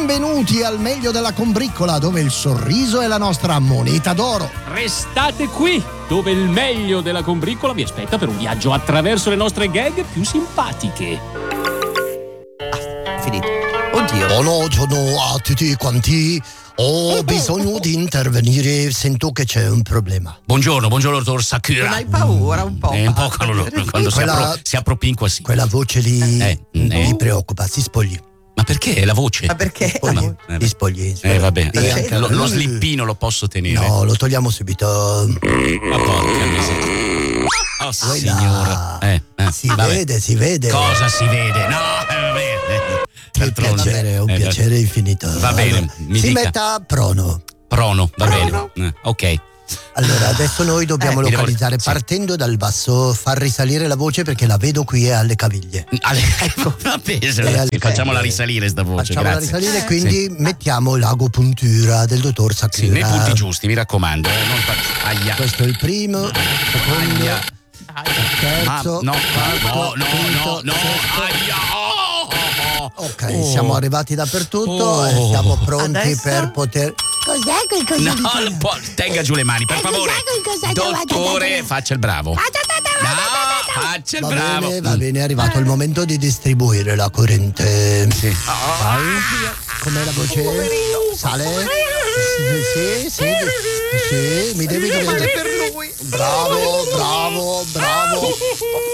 Benvenuti al meglio della combriccola, dove il sorriso è la nostra moneta d'oro. Restate qui, dove il meglio della combriccola vi aspetta per un viaggio attraverso le nostre gag più simpatiche. Finito. Oddio. Buongiorno a tutti quanti. Ho bisogno di intervenire, sento che c'è un problema. Buongiorno, dottor Sakura. Non hai paura un po'? Un po' quando si appropinqua, sì. Quella voce lì mi preoccupa, si spogli. Ma perché la voce? Ma perché? Si spogli. Vabbè, anche lo slippino lo posso tenere. No, lo togliamo subito. Ma porca miseria. Oh signora. Si vede. Cosa si vede? No, vabbè. Che piacere, un piacere infinito. Va bene, si metta prono, va bene. Ok. Allora, adesso noi dobbiamo localizzare, partendo dal basso, far risalire la voce perché la vedo qui alle caviglie. Ecco, facciamola risalire sta voce. Facciamola risalire, quindi mettiamo l'agopuntura del dottor Sakura. Sì, nei punti giusti, mi raccomando. Aia. Questo è il primo, secondo, terzo, quarto, quinto, sesto. Aia. Ok, siamo arrivati dappertutto e siamo pronti adesso? per poter... Cos'è quel coso di colore? Tenga giù le mani, per favore. Dottore, faccia il bravo. Faccia il bravo. Va bene, è arrivato il momento di distribuire la corrente. Sì. Vai. Com'è la voce? Sale? Sì, mi devi dire. Per lui. Bravo.